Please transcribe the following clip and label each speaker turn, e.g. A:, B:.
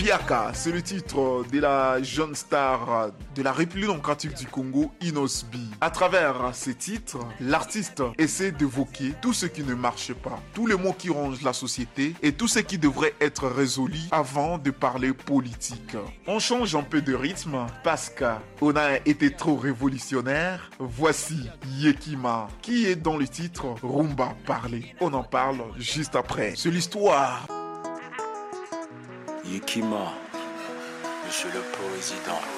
A: Biaka, c'est le titre de la jeune star de la République démocratique du Congo, Inosbi. À travers ces titres, l'artiste essaie d'évoquer tout ce qui ne marche pas, tous les mots qui rongent la société et tout ce qui devrait être résolu avant de parler politique. On change un peu de rythme parce qu'on a été trop révolutionnaire. Voici Yekima qui est dans le titre Rumba Parler. On en parle juste après. C'est l'histoire.
B: Yekima, monsieur le président.